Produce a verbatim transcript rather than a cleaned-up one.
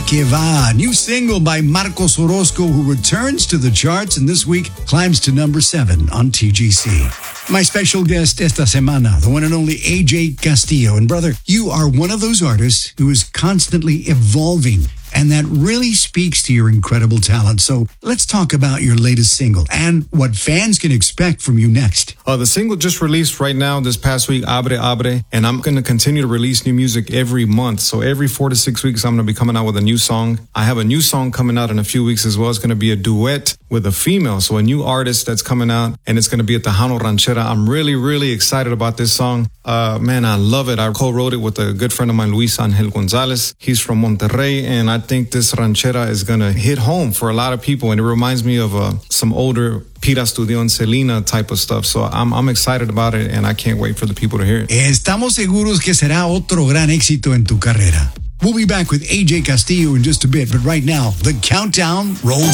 Que Va, new single by Marcos Orozco, who returns to the charts and this week climbs to number seven on T G C. My special guest esta semana, the one and only A J Castillo. And brother, you are one of those artists who is constantly evolving, and that really speaks to your incredible talent. So let's talk about your latest single and what fans can expect from you next. Uh, the single just released right now this past week, Abre Abre, and I'm going to continue to release new music every month. So every four to six weeks, I'm going to be coming out with a new song. I have a new song coming out in a few weeks as well. It's going to be a duet with a female, so a new artist that's coming out, and it's going to be a Tejano Ranchera. I'm really, really excited about this song. Uh, man, I love it. I co-wrote it with a good friend of mine, Luis Angel Gonzalez. He's from Monterrey, and I think this ranchera is going to hit home for a lot of people, and it reminds me of uh, some older Pira Estudió Selena type of stuff. So I'm, I'm excited about it, and I can't wait for the people to hear it. Estamos seguros que será otro gran éxito en tu carrera. We'll be back with A J Castillo in just a bit, but right now, the countdown rolls